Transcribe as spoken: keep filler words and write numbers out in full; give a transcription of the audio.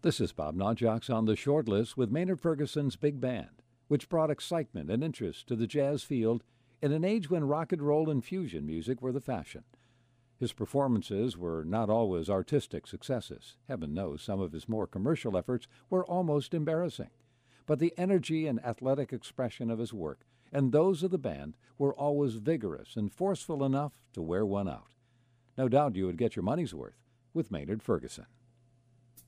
This is Bob Nodjocks on the short list with Maynard Ferguson's Big Band, which brought excitement and interest to the jazz field in an age when rock and roll and fusion music were the fashion. His performances were not always artistic successes. Heaven knows some of his more commercial efforts were almost embarrassing. But the energy and athletic expression of his work and those of the band were always vigorous and forceful enough to wear one out. No doubt you would get your money's worth with Maynard Ferguson.